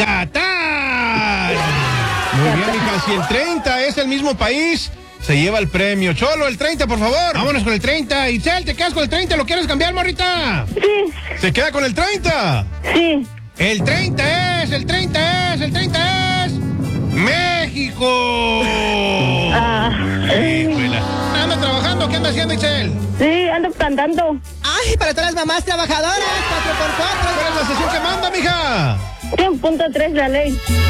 Qatar. Muy bien, mija. Si el 30 es el mismo país, se lleva el premio. Cholo, el 30, por favor. Vámonos con el 30. Itzel, ¿te quedas con el 30? ¿Lo quieres cambiar, morrita? Sí. ¿Se queda con el 30? Sí. El 30 es México. ¿Anda trabajando? ¿Qué anda haciendo, Itzel? Sí, ando cantando. Ay, para todas las mamás trabajadoras, 4x4. ¿Cuál es la sesión que manda, mija? 100.3 la ley.